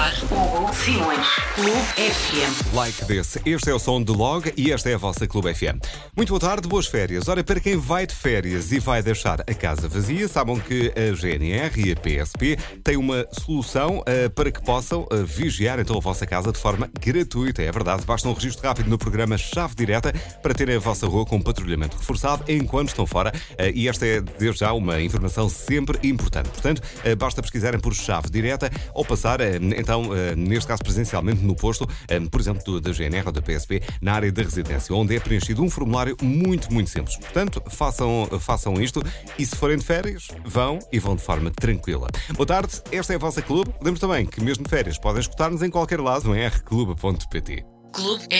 apresentar Hugo Simões. Clube FM. Like desse. Este é o som do Log e esta é a vossa Clube FM. Muito boa tarde, boas férias. Ora, para quem vai de férias e vai deixar a casa vazia, saibam que a GNR e a PSP têm uma solução para que possam vigiar então a vossa casa de forma gratuita. É verdade, basta um registro rápido no programa Chave Direta para terem a vossa rua com patrulhamento reforçado enquanto estão fora. E esta é, desde já, uma informação sempre importante. Portanto, basta pesquisarem por Chave Direta ou passar, então, neste caso presencialmente no posto, por exemplo, da GNR ou da PSP, na área da residência, onde é preenchido um formulário muito, muito simples. Portanto, façam isto e se forem de férias, vão de forma tranquila. Boa tarde, esta é a vossa Clube. Lembrem também que mesmo de férias podem escutar-nos em qualquer lado em rclube.pt. Clube